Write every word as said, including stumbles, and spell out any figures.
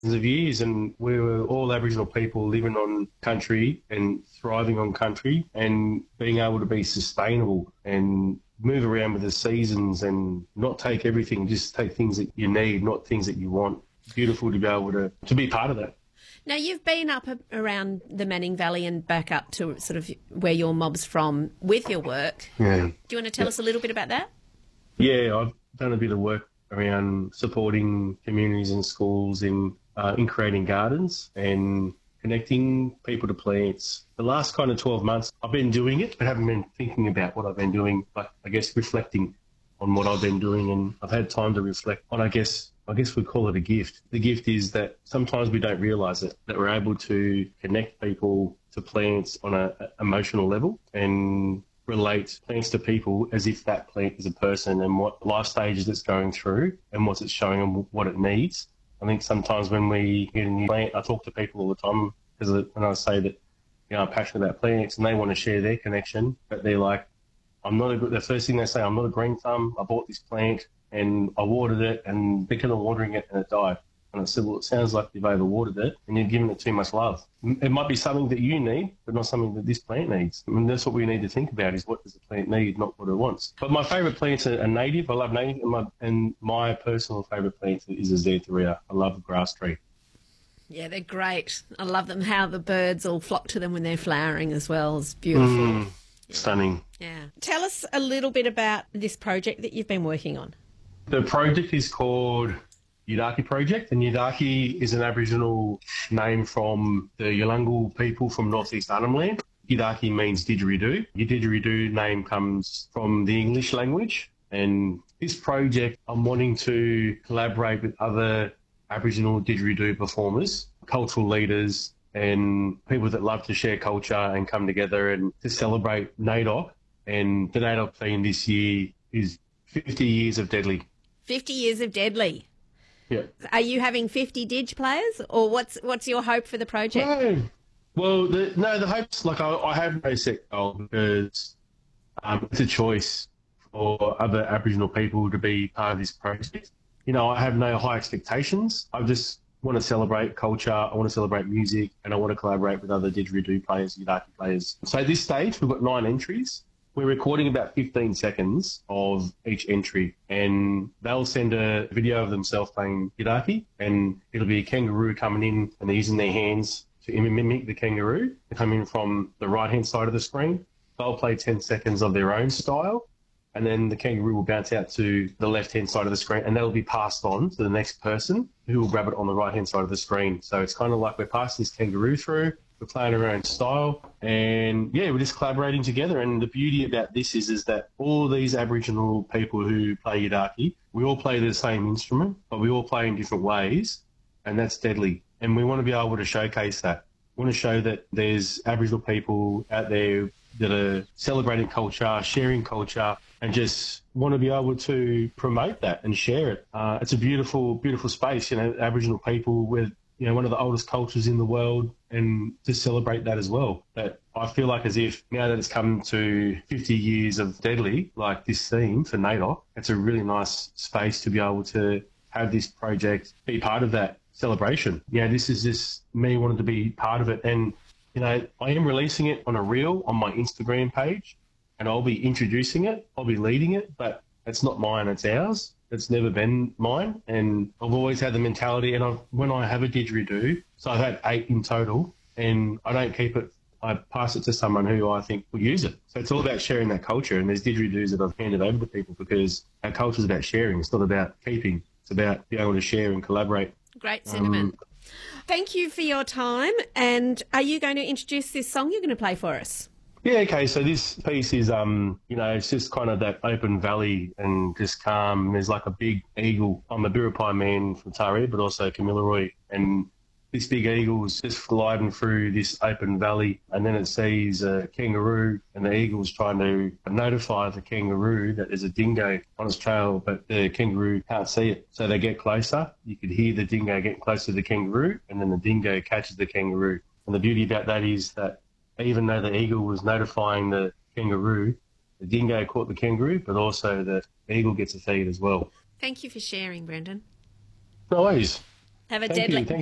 of years, and we were all Aboriginal people living on country and thriving on country and being able to be sustainable and move around with the seasons and not take everything, just take things that you need, not things that you want. Beautiful to be able to, to be part of that. Now, you've been up around the Manning Valley and back up to sort of where your mob's from with your work. Yeah. Do you want to tell yeah. us a little bit about that? Yeah, I've done a bit of work around supporting communities and schools in uh, in creating gardens and connecting people to plants. The last kind of twelve months, I've been doing it, but haven't been thinking about what I've been doing, but I guess reflecting on what I've been doing, and I've had time to reflect on, I guess, I guess we'd call it a gift. The gift is that sometimes we don't realise it, that we're able to connect people to plants on an emotional level and relate plants to people as if that plant is a person and what life stages it's going through and what it's showing them what it needs. I think sometimes when we get a new plant, I talk to people all the time because when I say that, you know, I'm passionate about plants and they want to share their connection, but they're like, I'm not a good, the first thing they say, I'm not a green thumb. I bought this plant and I watered it and thinking of watering it and it died. And I said, well, it sounds like you've overwatered it and you've given it too much love. It might be something that you need, but not something that this plant needs. I mean, that's what we need to think about is what does the plant need, not what it wants. But my favourite plants are native. I love native. And my, and my personal favourite plant is a Xanthorrhoea. I love the grass tree. Yeah, they're great. I love them, how the birds all flock to them when they're flowering as well. It's beautiful. Mm, yeah. Stunning. Yeah. Tell us a little bit about this project that you've been working on. The project is called Yidaki Project, and Yidaki is an Aboriginal name from the Yolngu people from northeast Arnhem Land. Yidaki means didgeridoo. Your didgeridoo name comes from the English language, and this project I'm wanting to collaborate with other Aboriginal didgeridoo performers, cultural leaders and people that love to share culture and come together and to celebrate NAIDOC. And the NAIDOC theme this year is fifty years of Deadly. fifty years of Deadly. Yeah. Are you having fifty Didge players, or what's what's your hope for the project? No. Well, the, no, the hope's like I, I have no set goal because um, it's a choice for other Aboriginal people to be part of this project. You know, I have no high expectations. I just want to celebrate culture, I want to celebrate music, and I want to collaborate with other didgeridoo players, Yidaki players. So at this stage, we've got nine entries. We're recording about fifteen seconds of each entry, and they'll send a video of themselves playing Yidaki, and it'll be a kangaroo coming in, and they're using their hands to mimic the kangaroo. They come in from the right-hand side of the screen. They'll play ten seconds of their own style, and then the kangaroo will bounce out to the left-hand side of the screen, and that'll be passed on to the next person who will grab it on the right-hand side of the screen. So it's kind of like we're passing this kangaroo through, we're playing our own style, and yeah, we're just collaborating together. And the beauty about this is, is that all these Aboriginal people who play Yidaki, we all play the same instrument, but we all play in different ways, and that's Deadly. And we want to be able to showcase that. We want to show that there's Aboriginal people out there that are celebrating culture, sharing culture, and just want to be able to promote that and share it. Uh, it's a beautiful, beautiful space, you know, Aboriginal people with, you know, one of the oldest cultures in the world, and to celebrate that as well. But I feel like as if now that it's come to fifty years of Deadly, like this theme for NAIDOC, it's a really nice space to be able to have this project be part of that celebration. Yeah, this is just me wanting to be part of it. And, you know, I am releasing it on a reel on my Instagram page, and I'll be introducing it, I'll be leading it, but it's not mine, it's ours. It's never been mine, and I've always had the mentality, and I've, when I have a didgeridoo, so I've had eight in total, and I don't keep it, I pass it to someone who I think will use it. So it's all about sharing that culture, and there's didgeridoos that I've handed over to people because our culture is about sharing, it's not about keeping, it's about being able to share and collaborate. Great sentiment. Um, Thank you for your time, and are you going to introduce this song you're going to play for us? Yeah, okay, so this piece is, um, you know, it's just kind of that open valley and just calm. There's like a big eagle. I'm a Biripi man from Taree, but also Kamilaroi, and this big eagle's just gliding through this open valley, and then it sees a kangaroo, and the eagle's trying to notify the kangaroo that there's a dingo on its trail, but the kangaroo can't see it. So they get closer. You could hear the dingo get closer to the kangaroo, and then the dingo catches the kangaroo. And the beauty about that is that even though the eagle was notifying the kangaroo, the dingo caught the kangaroo, but also the eagle gets a feed as well. Thank you for sharing, Brendan. No worries. Have a Thank deadly, you.